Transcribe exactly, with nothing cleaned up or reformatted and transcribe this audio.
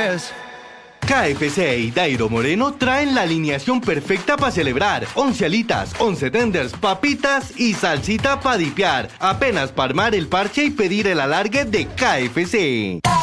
es. K F C y Dairo Moreno traen la alineación perfecta para celebrar. once alitas, once tenders, papitas y salsita para dipear. Apenas para armar el parche y pedir el alargue de K F C.